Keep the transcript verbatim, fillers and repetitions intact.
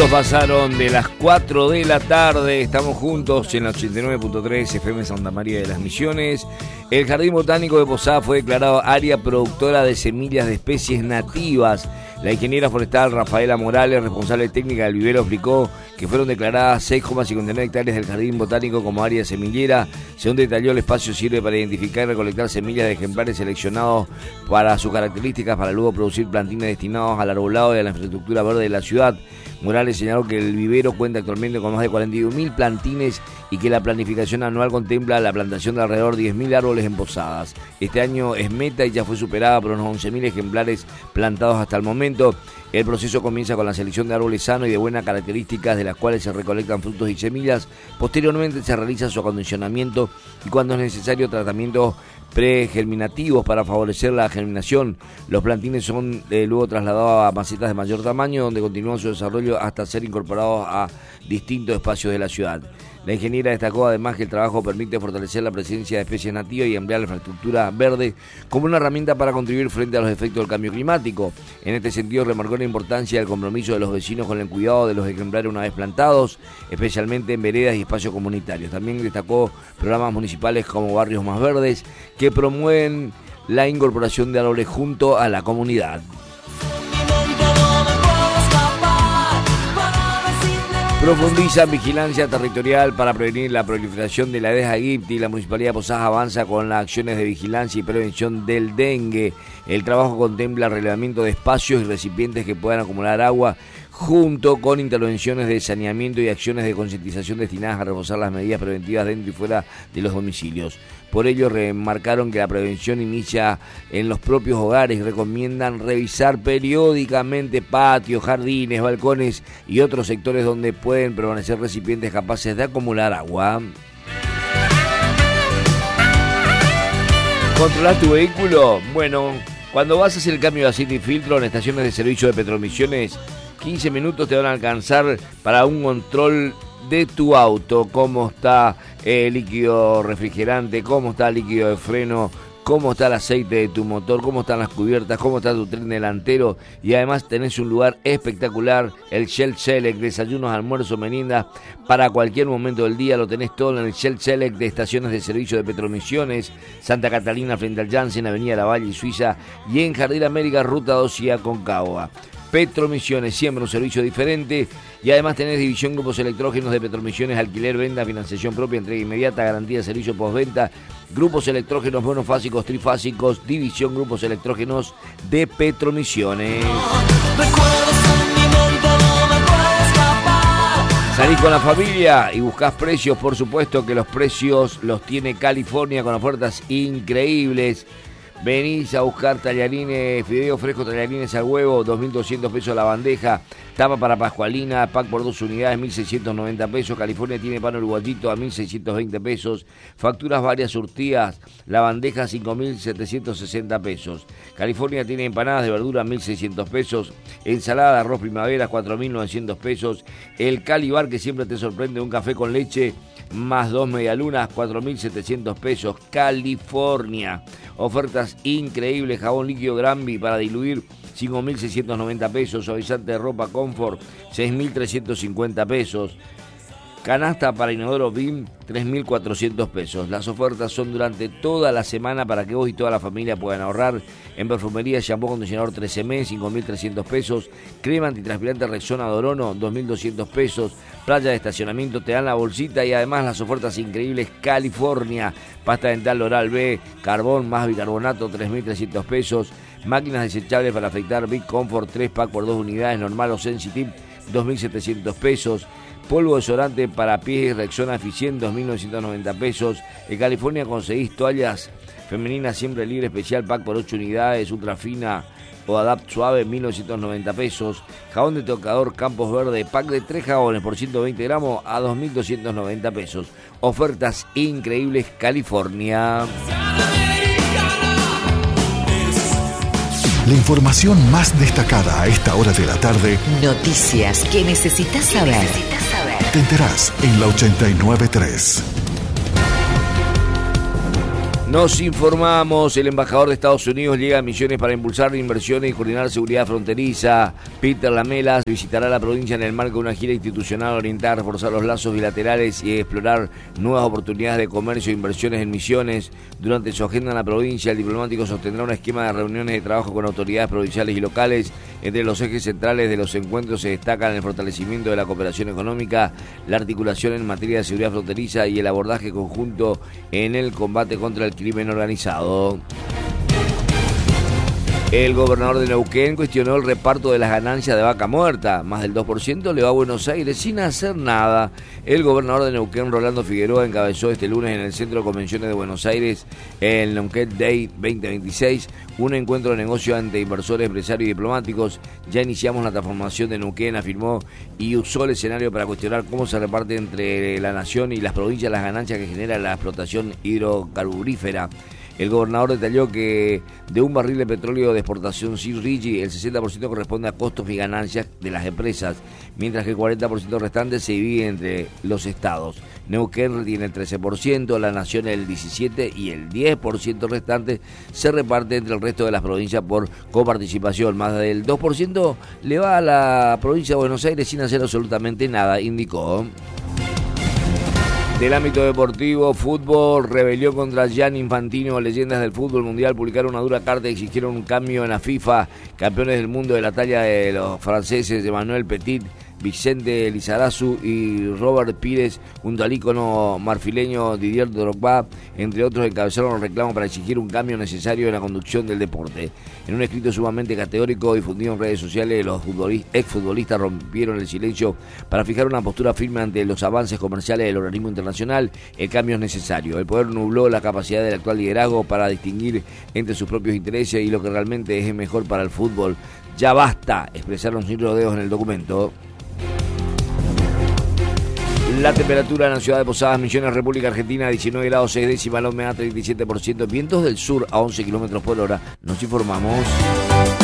Minutos pasaron de las cuatro de la tarde. Estamos juntos en la ochenta y nueve punto tres F M Santa María de las Misiones. El Jardín Botánico de Posada fue declarado área productora de semillas de especies nativas. La ingeniera forestal Rafaela Morales, responsable técnica del vivero, explicó que fueron declaradas seis coma cincuenta y nueve hectáreas del Jardín Botánico como área semillera. Según detalló, el espacio sirve para identificar y recolectar semillas de ejemplares seleccionados para sus características, para luego producir plantines destinados al arbolado y a la infraestructura verde de la ciudad. Morales señaló que el vivero cuenta actualmente con más de cuarenta y un mil plantines y que la planificación anual contempla la plantación de alrededor de diez mil árboles en Posadas. Este año es meta y ya fue superada por unos once mil ejemplares plantados hasta el momento. El proceso comienza con la selección de árboles sanos y de buenas características, de las cuales se recolectan frutos y semillas. Posteriormente se realiza su acondicionamiento y, cuando es necesario, tratamientos pregerminativos para favorecer la germinación. Los plantines son eh, luego trasladados a macetas de mayor tamaño, donde continúan su desarrollo hasta ser incorporados a distintos espacios de la ciudad. La ingeniera destacó además que el trabajo permite fortalecer la presencia de especies nativas y ampliar la infraestructura verde como una herramienta para contribuir frente a los efectos del cambio climático. En este sentido, remarcó la importancia del compromiso de los vecinos con el cuidado de los ejemplares una vez plantados, especialmente en veredas y espacios comunitarios. También destacó programas municipales como Barrios Más Verdes, que promueven la incorporación de árboles junto a la comunidad. Profundizan vigilancia territorial para prevenir la proliferación de la Aedes aegypti. La Municipalidad de Posadas avanza con las acciones de vigilancia y prevención del dengue. El trabajo contempla el relevamiento de espacios y recipientes que puedan acumular agua, junto con intervenciones de saneamiento y acciones de concientización destinadas a reforzar las medidas preventivas dentro y fuera de los domicilios. Por ello, remarcaron que la prevención inicia en los propios hogares y recomiendan revisar periódicamente patios, jardines, balcones y otros sectores donde pueden permanecer recipientes capaces de acumular agua. ¿Controlar tu vehículo? Bueno, cuando vas a hacer el cambio de aceite y filtro en estaciones de servicio de Petromisiones, quince minutos te van a alcanzar para un control de tu auto, cómo está el líquido refrigerante, cómo está el líquido de freno, cómo está el aceite de tu motor, cómo están las cubiertas, cómo está tu tren delantero. Y además tenés un lugar espectacular, el Shell Select, desayunos, almuerzos, meriendas para cualquier momento del día. Lo tenés todo en el Shell Select de estaciones de servicio de Petromisiones, Santa Catalina frente al Janssen, Avenida Lavalle y Suiza, y en Jardín América, Ruta dos y Aconcagua. Petromisiones, siempre un servicio diferente. Y además tenés división grupos electrógenos de Petromisiones, alquiler, venta, financiación propia, entrega inmediata, garantía de servicio postventa, grupos electrógenos monofásicos, trifásicos, división grupos electrógenos de Petromisiones. Salís con la familia y buscás precios, por supuesto que los precios los tiene California con ofertas increíbles. Venís a buscar tallarines, fideos frescos, tallarines al huevo, dos mil doscientos pesos la bandeja, tapa para pascualina, pack por dos unidades, mil seiscientos noventa pesos. California tiene pan uruguayito a mil seiscientos veinte pesos, facturas varias surtidas, la bandeja cinco mil setecientos sesenta pesos. California tiene empanadas de verdura mil seiscientos pesos, ensalada de arroz primavera cuatro mil novecientos pesos, el Calibar que siempre te sorprende, un café con leche más dos medialunas, cuatro mil setecientos pesos. California, ofertas increíbles, jabón líquido Granby para diluir, cinco mil seiscientos noventa pesos, suavizante de ropa Comfort, seis mil trescientos cincuenta pesos, canasta para inodoro B I M, tres mil cuatrocientos pesos. Las ofertas son durante toda la semana para que vos y toda la familia puedan ahorrar. En perfumería, shampoo acondicionador trece M, cinco mil trescientos pesos, crema antitranspirante Rexona Dorono, dos mil doscientos pesos, playa de estacionamiento, te dan la bolsita y además las ofertas increíbles California, pasta dental Oral B, carbón más bicarbonato, tres mil trescientos pesos, máquinas desechables para afeitar Big Comfort, tres pack por dos unidades, normal o sensitive, dos mil setecientos pesos, polvo desodorante para pies Rexona Eficiente, dos mil novecientos noventa pesos. En California conseguís toallas femeninas siempre libre especial, pack por ocho unidades, ultra fina o Adapt suave, mil novecientos noventa pesos. Jabón de tocador Campos Verde, pack de tres jabones por ciento veinte gramos a dos mil doscientos noventa pesos. Ofertas increíbles California. La información más destacada a esta hora de la tarde. Noticias que necesitas saber. Necesitas saber. Te enterás en la ochenta y nueve punto tres. Nos informamos, el embajador de Estados Unidos llega a Misiones para impulsar inversiones y coordinar seguridad fronteriza. Peter Lamelas visitará la provincia en el marco de una gira institucional orientada a reforzar los lazos bilaterales y explorar nuevas oportunidades de comercio e inversiones en Misiones. Durante su agenda en la provincia, el diplomático sostendrá un esquema de reuniones de trabajo con autoridades provinciales y locales. Entre los ejes centrales de los encuentros se destacan el fortalecimiento de la cooperación económica, la articulación en materia de seguridad fronteriza y el abordaje conjunto en el combate contra el crimen organizado. El gobernador de Neuquén cuestionó el reparto de las ganancias de Vaca Muerta. Más del dos por ciento le va a Buenos Aires sin hacer nada. El gobernador de Neuquén, Rolando Figueroa, encabezó este lunes en el Centro de Convenciones de Buenos Aires, el Neuquén Day veinte veintiséis, un encuentro de negocio ante inversores, empresarios y diplomáticos. Ya iniciamos la transformación de Neuquén, afirmó, y usó el escenario para cuestionar cómo se reparte entre la nación y las provincias las ganancias que genera la explotación hidrocarburífera. El gobernador detalló que de un barril de petróleo de exportación Sir Rigi, el sesenta por ciento corresponde a costos y ganancias de las empresas, mientras que el cuarenta por ciento restante se divide entre los estados. Neuquén tiene el trece por ciento, la Nación el diecisiete por ciento y el diez por ciento restante se reparte entre el resto de las provincias por coparticipación. Más del dos por ciento le va a la provincia de Buenos Aires sin hacer absolutamente nada, indicó. Del ámbito deportivo, fútbol, rebelión contra Gianni Infantino, leyendas del fútbol mundial publicaron una dura carta y exigieron un cambio en la FIFA. Campeones del mundo de la talla de los franceses Emmanuel Petit, Vicente Lizarazu y Robert Pires, junto al ícono marfileño Didier Drogba, entre otros, encabezaron el reclamo para exigir un cambio necesario en la conducción del deporte. En un escrito sumamente categórico difundido en redes sociales, los exfutbolistas rompieron el silencio para fijar una postura firme ante los avances comerciales del organismo internacional. El cambio es necesario. El poder nubló la capacidad del actual liderazgo para distinguir entre sus propios intereses y lo que realmente es mejor para el fútbol. Ya basta, expresaron sin rodeos en el documento. La temperatura en la ciudad de Posadas, Misiones, República Argentina, diecinueve grados seis décimas, la humedad treinta y siete por ciento, vientos del sur a once kilómetros por hora. Nos informamos.